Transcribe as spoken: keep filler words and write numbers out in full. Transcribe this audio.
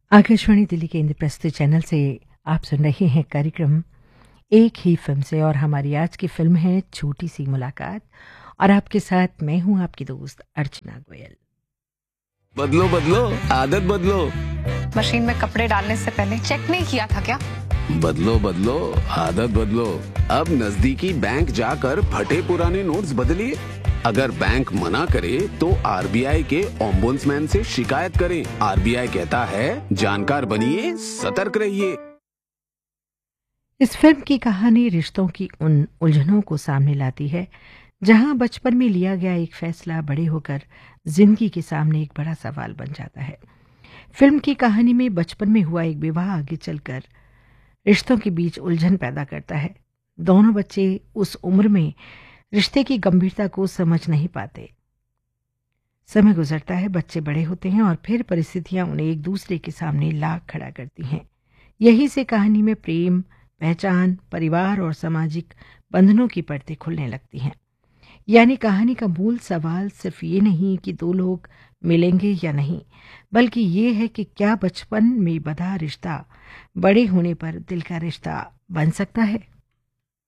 आकाशवाणी दिल्ली के इंद्रप्रस्थ चैनल से आप सुन रहे हैं कार्यक्रम एक ही फिल्म से और हमारी आज की फिल्म है छोटी सी मुलाकात और आपके साथ मैं हूं आपकी दोस्त अर्चना गोयल। बदलो बदलो आदत बदलो। मशीन में कपड़े डालने से पहले चेक नहीं किया था क्या? बदलो बदलो आदत बदलो। अब नजदीकी बैंक जाकर फटे पुराने नोट्स बदलिए। अगर बैंक मना करे तो आरबीआई के ओम्बुड्समैन से शिकायत करें। आरबीआई कहता है जानकार बनिए, सतर्क रहिए। इस फिल्म की कहानी रिश्तों की उन उलझनों को सामने लाती है जहां बचपन में लिया गया एक फैसला बड़े होकर जिंदगी के सामने एक बड़ा सवाल बन जाता है। फिल्म की कहानी में बचपन में हुआ एक विवाह आगे चलकर रिश्तों के बीच उलझन पैदा करता है। दोनों बच्चे उस उम्र में रिश्ते की गंभीरता को समझ नहीं पाते। समय गुजरता है, बच्चे बड़े होते हैं और फिर परिस्थितियां उन्हें एक दूसरे के सामने ला खड़ा करती हैं। यही से कहानी में प्रेम, पहचान, परिवार और सामाजिक बंधनों की परतें खुलने लगती हैं। यानी कहानी का मूल सवाल सिर्फ ये नहीं कि दो लोग मिलेंगे या नहीं, बल्कि ये है कि क्या बचपन में बंधा रिश्ता बड़े होने पर दिल का रिश्ता बन सकता है।